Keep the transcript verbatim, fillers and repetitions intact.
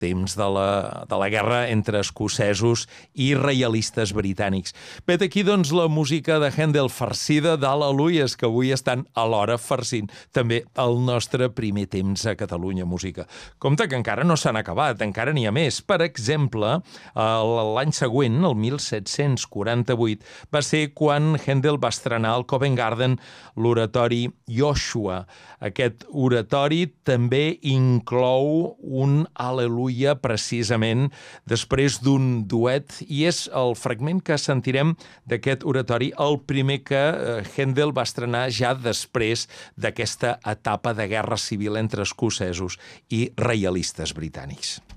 temps de la, de la guerra entre escocesos i reialistes britànics. Vet aquí, doncs, la música de Händel farcida d'al·leluies, que avui estan alhora farcint també el nostre primer temps a Catalunya Música. Compte que encara no s'han acabat, encara n'hi ha més. Per exemple, l'any següent, el mil set-cents quaranta-vuit, va ser quan Händel va estrenar al Covent Garden l'oratori Joshua. Aquest oratori també inclou un al·leluia precisament després d'un duet, i és el fragment que sentirem d'aquest oratori, el primer que Händel va estrenar ja després d'aquesta etapa de guerra civil entre escocesos i reialistes britànics.